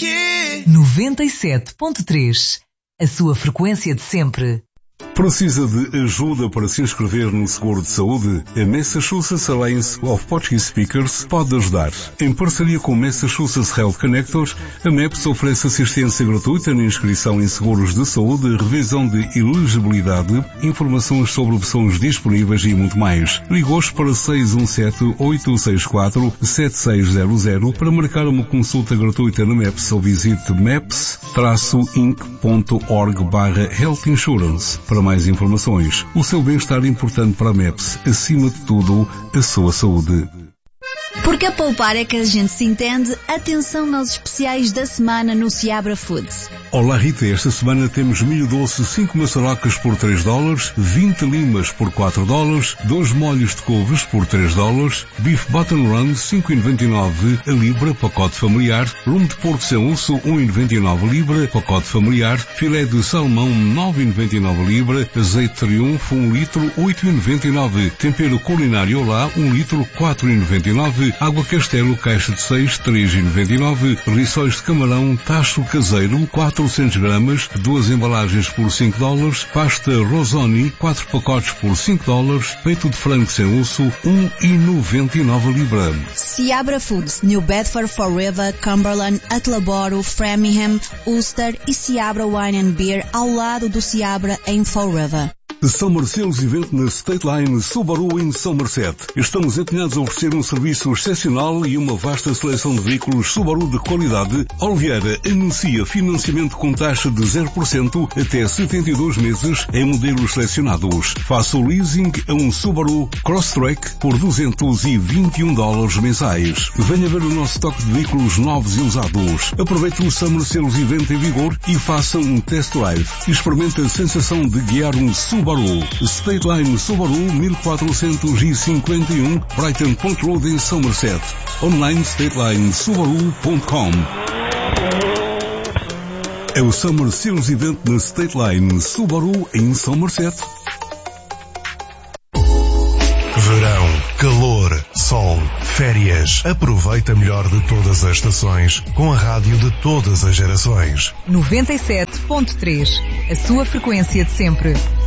97.3, a sua frequência de sempre. Precisa de ajuda para se inscrever no seguro de saúde? A Massachusetts Alliance of Portuguese Speakers pode ajudar. Em parceria com Massachusetts Health Connectors, a MAPS oferece assistência gratuita na inscrição em seguros de saúde, revisão de elegibilidade, informações sobre opções disponíveis e muito mais. Ligue hoje para 617-864-7600 para marcar uma consulta gratuita na MAPS ou visite maps-inc.org/health insurance. Para mais informações, o seu bem-estar é importante para a MAPS, acima de tudo, a sua saúde. Porque a poupar é que a gente se entende, atenção aos especiais da semana no Seabra Foods. Olá Rita, esta semana temos milho doce 5 maçarocas por $3, 20 limas por $4, 2 molhos de couves por $3, bife button run 5,99 a libra, pacote familiar, rumo de porco sem osso 1,99 libra, pacote familiar, filé de salmão 9,99 libra, azeite triunfo 1 litro 8,99, tempero culinário lá 1 litro 4,99, água castelo caixa de 6 3,99, rissóis de camarão tacho caseiro 400 gramas, 2 embalagens por $5, pasta Rosoni 4 pacotes por $5, peito de frango sem osso 1,99 libra. Seabra Foods, New Bedford, Fall River, Cumberland, Attleboro, Framingham, Ulster e Seabra Wine and Beer ao lado do Seabra em Fall River. Summer Sales Event na State Line Subaru em Somerset. Estamos empenhados a oferecer um serviço excepcional e uma vasta seleção de veículos Subaru de qualidade. Oliveira anuncia financiamento com taxa de 0% até 72 meses em modelos selecionados. Faça o leasing a um Subaru Crosstrek por $221 mensais. Venha ver o nosso estoque de veículos novos e usados. Aproveite o Summer Sales Event em vigor e faça um test drive. Experimente a sensação de guiar um Subaru. State Line Subaru 1451 Brighton Point Road em Somerset. Online StatelineSubaru.com. É o Summer Sales Event na State Line Subaru em Somerset. Verão, calor, sol, férias. Aproveita melhor de todas as estações com a rádio de todas as gerações. 97.3, a sua frequência de sempre.